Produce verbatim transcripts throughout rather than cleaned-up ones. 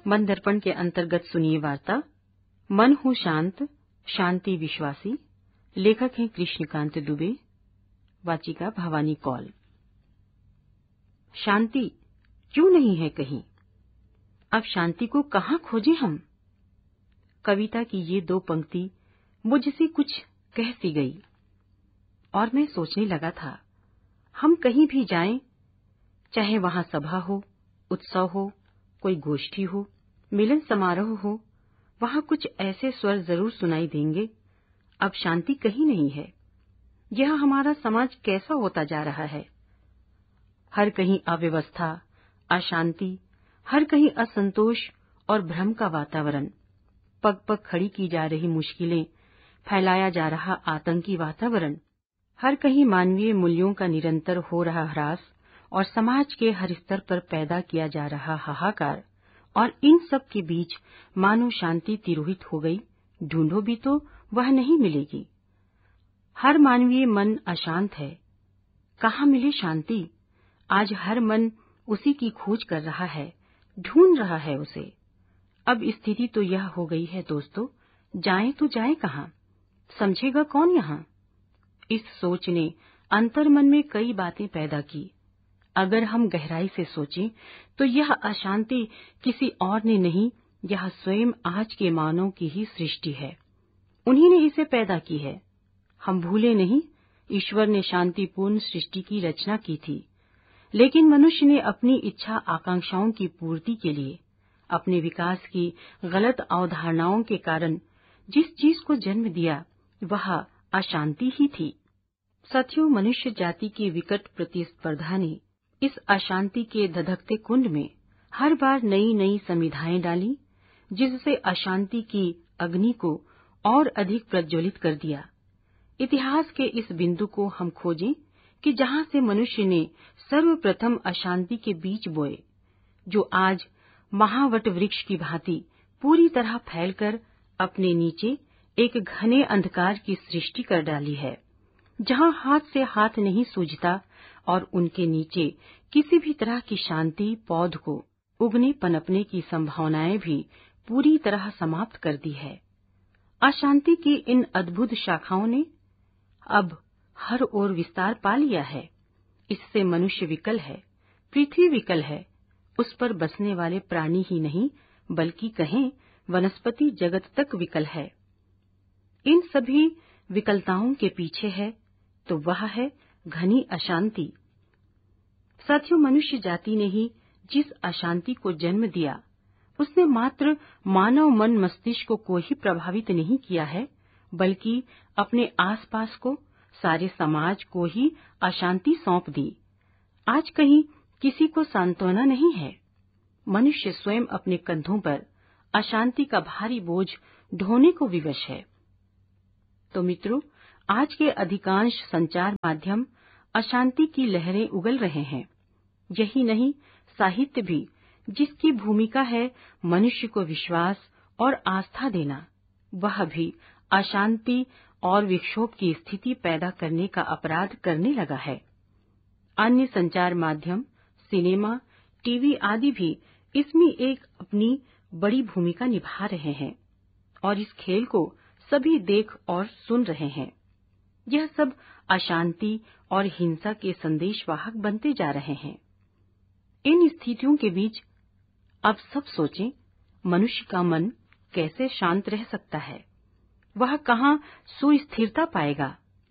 मन दर्पण के अंतर्गत सुनिए वार्ता मन हो शांत, शांति विश्वासी। लेखक हैं कृष्णकांत दुबे। वाचिका भवानी कौल। शांति क्यों नहीं है कहीं? अब शांति को कहाँ खोजें हम? कविता की ये दो पंक्ति मुझसे कुछ कह सी गई और मैं सोचने लगा था, हम कहीं भी जाएं, चाहे वहां सभा हो, उत्सव हो, कोई गोष्ठी हो, मिलन समारोह हो, वहां कुछ ऐसे स्वर जरूर सुनाई देंगे, अब शांति कहीं नहीं है। यह हमारा समाज कैसा होता जा रहा है? हर कहीं अव्यवस्था, अशांति, हर कहीं असंतोष और भ्रम का वातावरण, पग पग खड़ी की जा रही मुश्किलें, फैलाया जा रहा आतंकी वातावरण, हर कहीं मानवीय मूल्यों का निरंतर हो रहा ह्रास और समाज के हर स्तर पर पैदा किया जा रहा हाहाकार, और इन सब के बीच मानो शांति तिरोहित हो गई, ढूंढो भी तो वह नहीं मिलेगी। हर मानवीय मन अशांत है, कहाँ मिले शांति? आज हर मन उसी की खोज कर रहा है, ढूंढ रहा है उसे। अब स्थिति तो यह हो गई है दोस्तों, जाएं तो जाएं कहाँ? समझेगा कौन यहाँ? इस सोच ने अंतर्मन में कई बातें पैदा की। अगर हम गहराई से सोचें तो यह अशांति किसी और ने नहीं, यह स्वयं आज के मानव की ही सृष्टि है। उन्हीं ने इसे पैदा की है। हम भूले नहीं, ईश्वर ने शांतिपूर्ण सृष्टि की रचना की थी, लेकिन मनुष्य ने अपनी इच्छा आकांक्षाओं की पूर्ति के लिए, अपने विकास की गलत अवधारणाओं के कारण जिस चीज को जन्म दिया वह अशांति ही थी। साथियों, मनुष्य जाति की विकट प्रतिस्पर्धा ने इस अशांति के धधकते कुंड में हर बार नई नई समिधाएं डाली, जिससे अशांति की अग्नि को और अधिक प्रज्वलित कर दिया। इतिहास के इस बिंदु को हम खोजें कि जहां से मनुष्य ने सर्वप्रथम अशांति के बीज बोए, जो आज महावट वृक्ष की भांति पूरी तरह फैलकर अपने नीचे एक घने अंधकार की सृष्टि कर डाली है, जहां हाथ से हाथ नहीं सूझता और उनके नीचे किसी भी तरह की शांति पौध को उगने पनपने की संभावनाएं भी पूरी तरह समाप्त कर दी है। अशांति की इन अद्भुत शाखाओं ने अब हर ओर विस्तार पा लिया है। इससे मनुष्य विकल है, पृथ्वी विकल है, उस पर बसने वाले प्राणी ही नहीं बल्कि कहें वनस्पति जगत तक विकल है। इन सभी विकलताओं के पीछे है तो वह है घनी अशांति। साथियों, मनुष्य जाति ने ही जिस अशांति को जन्म दिया, उसने मात्र मानव मन मस्तिष्क को ही प्रभावित नहीं किया है, बल्कि अपने आसपास को, सारे समाज को ही अशांति सौंप दी। आज कहीं किसी को सांत्वना नहीं है। मनुष्य स्वयं अपने कंधों पर अशांति का भारी बोझ ढोने को विवश है। तो मित्रों, आज के अधिकांश संचार माध्यम अशांति की लहरें उगल रहे हैं। यही नहीं, साहित्य भी, जिसकी भूमिका है मनुष्य को विश्वास और आस्था देना, वह भी अशांति और विक्षोभ की स्थिति पैदा करने का अपराध करने लगा है। अन्य संचार माध्यम, सिनेमा, टीवी आदि भी इसमें एक अपनी बड़ी भूमिका निभा रहे हैं और इस खेल को सभी देख और सुन रहे हैं। यह सब अशांति और हिंसा के संदेशवाहक बनते जा रहे हैं। इन स्थितियों के बीच अब सब सोचें, मनुष्य का मन कैसे शांत रह सकता है? वह कहाँ सुस्थिरता पाएगा?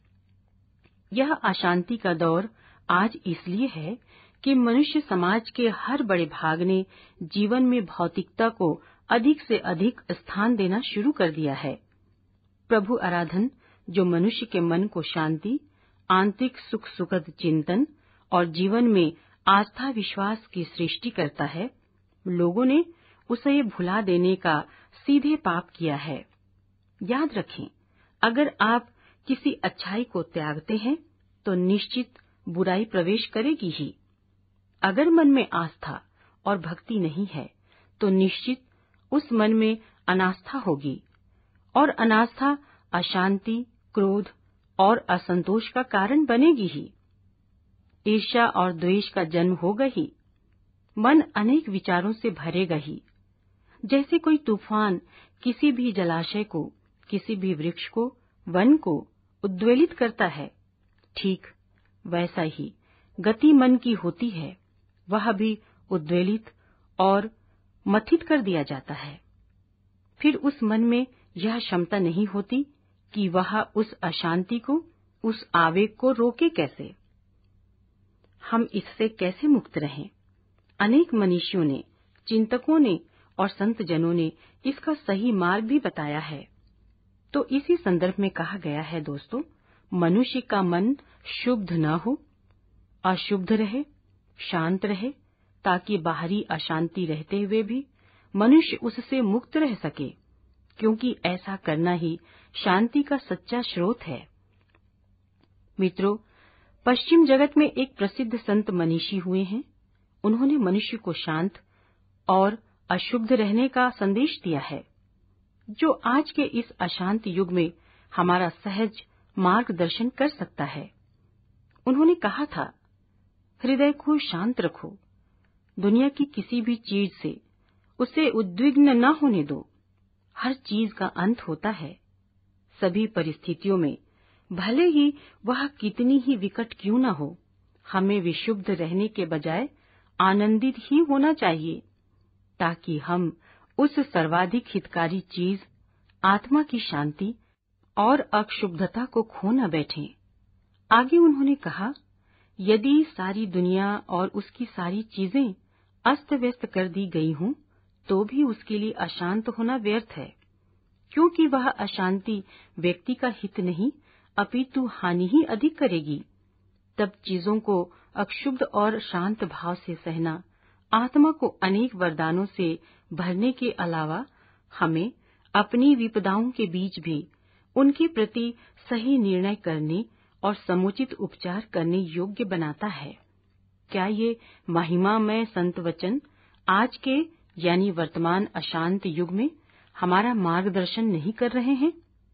यह अशांति का दौर आज इसलिए है कि मनुष्य समाज के हर बड़े भाग ने जीवन में भौतिकता को अधिक से अधिक स्थान देना शुरू कर दिया है। प्रभु आराधन, जो मनुष्य के मन को शांति, आंतरिक सुख सुखद चिंतन और जीवन में आस्था विश्वास की सृष्टि करता है, लोगों ने उसे भुला देने का सीधे पाप किया है। याद रखें, अगर आप किसी अच्छाई को त्यागते हैं तो निश्चित बुराई प्रवेश करेगी ही। अगर मन में आस्था और भक्ति नहीं है तो निश्चित उस मन में अनास्था होगी, और अनास्था अशांति, क्रोध और असंतोष का कारण बनेगी ही। ईर्ष्या और द्वेष का जन्म होगा ही। मन अनेक विचारों से भरेगा ही। जैसे कोई तूफान किसी भी जलाशय को, किसी भी वृक्ष को, वन को उद्वेलित करता है, ठीक वैसा ही गति मन की होती है, वह भी उद्वेलित और मथित कर दिया जाता है। फिर उस मन में यह क्षमता नहीं होती कि वह उस अशांति को, उस आवेग को रोके कैसे। हम इससे कैसे मुक्त रहें? अनेक मनीषियों ने, चिंतकों ने और संत जनों ने इसका सही मार्ग भी बताया है। तो इसी संदर्भ में कहा गया है दोस्तों, मनुष्य का मन शुद्ध न हो, अशुद्ध रहे, शांत रहे, ताकि बाहरी अशांति रहते हुए भी मनुष्य उससे मुक्त रह सके, क्योंकि ऐसा करना ही शांति का सच्चा स्रोत है। मित्रों, पश्चिम जगत में एक प्रसिद्ध संत मनीषी हुए हैं। उन्होंने मनुष्य को शांत और अशुद्ध रहने का संदेश दिया है, जो आज के इस अशांत युग में हमारा सहज मार्गदर्शन कर सकता है। उन्होंने कहा था, हृदय को शांत रखो, दुनिया की किसी भी चीज से उसे उद्विग्न न होने दो। हर चीज का अंत होता है। सभी परिस्थितियों में, भले ही वह कितनी ही विकट क्यों न हो, हमें विशुद्ध रहने के बजाय आनंदित ही होना चाहिए, ताकि हम उस सर्वाधिक हितकारी चीज, आत्मा की शांति और अक्षुब्धता को खो न बैठें। आगे उन्होंने कहा, यदि सारी दुनिया और उसकी सारी चीजें अस्त व्यस्त कर दी गई हों, तो भी उसके लिए अशांत होना व्यर्थ है, क्योंकि वह अशांति व्यक्ति का हित नहीं अपितु हानि ही अधिक करेगी। तब चीजों को अक्षुब्ध और शांत भाव से सहना आत्मा को अनेक वरदानों से भरने के अलावा हमें अपनी विपदाओं के बीच भी उनके प्रति सही निर्णय करने और समुचित उपचार करने योग्य बनाता है। क्या ये महिमामय संत वचन आज के यानी वर्तमान अशांत युग में हमारा मार्गदर्शन नहीं कर रहे हैं?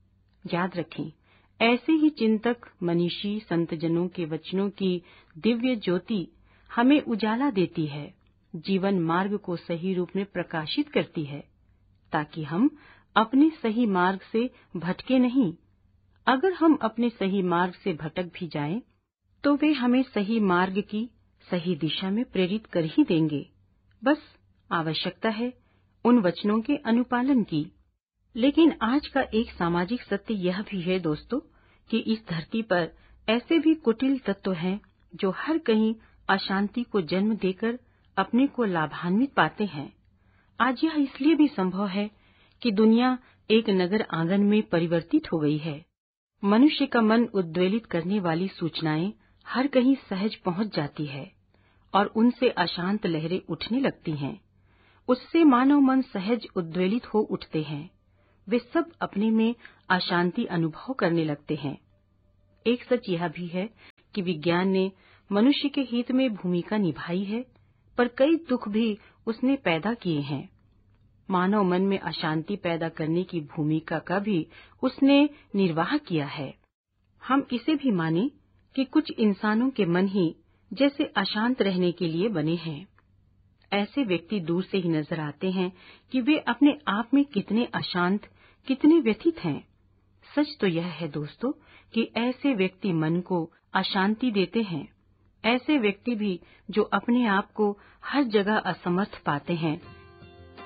याद रखें, ऐसे ही चिंतक, मनीषी, संतजनों के वचनों की दिव्य ज्योति हमें उजाला देती है, जीवन मार्ग को सही रूप में प्रकाशित करती है, ताकि हम अपने सही मार्ग से भटके नहीं। अगर हम अपने सही मार्ग से भटक भी जाएं, तो वे हमें सही मार्ग की सही दिशा में प्रेरित कर ही देंगे। बस आवश्यकता है उन वचनों के अनुपालन की। लेकिन आज का एक सामाजिक सत्य यह भी है दोस्तों, कि इस धरती पर ऐसे भी कुटिल तत्व हैं जो हर कहीं अशांति को जन्म देकर अपने को लाभान्वित पाते हैं। आज यह इसलिए भी संभव है कि दुनिया एक नगर आंगन में परिवर्तित हो गई है। मनुष्य का मन उद्वेलित करने वाली सूचनाएं हर कहीं सहज पहुंच जाती है और उनसे अशांत लहरें उठने लगती हैं। उससे मानव मन सहज उद्वेलित हो उठते हैं। वे सब अपने में अशांति अनुभव करने लगते हैं। एक सच यह भी है कि विज्ञान ने मनुष्य के हित में भूमिका निभाई है, पर कई दुख भी उसने पैदा किए हैं। मानव मन में अशांति पैदा करने की भूमिका का भी उसने निर्वाह किया है। हम इसे भी माने कि कुछ इंसानों के मन ही जैसे अशांत रहने के लिए बने हैं। ऐसे व्यक्ति दूर से ही नजर आते हैं कि वे अपने आप में कितने अशांत, कितने व्यथित हैं। सच तो यह है दोस्तों कि ऐसे व्यक्ति मन को अशांति देते हैं। ऐसे व्यक्ति भी जो अपने आप को हर जगह असमर्थ पाते हैं,